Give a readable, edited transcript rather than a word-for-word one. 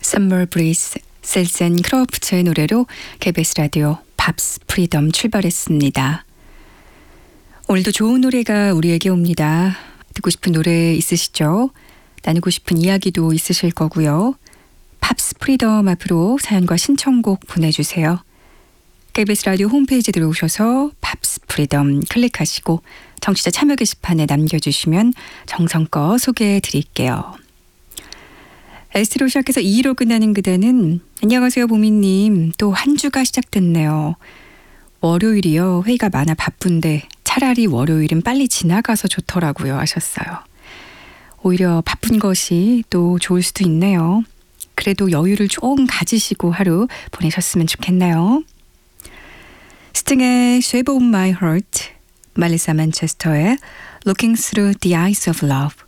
Summer Breeze, 셀스 앤 크로프트의 노래로 KBS 라디오 팝스 프리덤 출발했습니다. 오늘도 좋은 노래가 우리에게 옵니다. 듣고 싶은 노래 있으시죠? 나누고 싶은 이야기도 있으실 거고요. 팝스 프리덤 앞으로 사연과 신청곡 보내주세요. KBS 라디오 홈페이지 들어오셔서 팝스 프리덤 클릭하시고 청취자 참여 게시판에 남겨주시면 정성껏 소개해 드릴게요. S로 시작해서 E로 끝나는 그대는 안녕하세요 보미님, 또 한 주가 시작됐네요. 월요일이요, 회의가 많아 바쁜데 차라리 월요일은 빨리 지나가서 좋더라고요 하셨어요. 오히려 바쁜 것이 또 좋을 수도 있네요. 그래도 여유를 좀 가지시고 하루 보내셨으면 좋겠네요. 스팅의 Shape of My Heart, 말리사 맨체스터의 Looking Through the Eyes of Love.